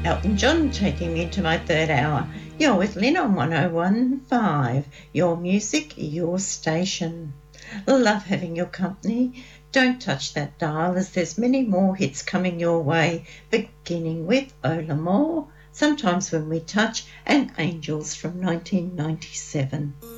Elton John taking me into my third hour. You're with Lynn on 101.5. Your music, your station. Love having your company. Don't touch that dial as there's many more hits coming your way, beginning with Ola Moore, Sometimes When We Touch, and Angels from 1997.